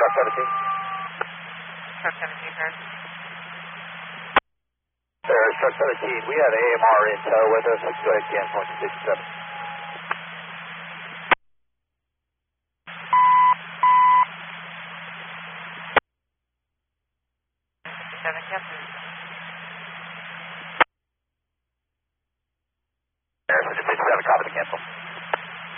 Star 17. Star 17, heard. Star 17, we have AMR in tow with us. Let's go ahead and cancel to 67. Captain.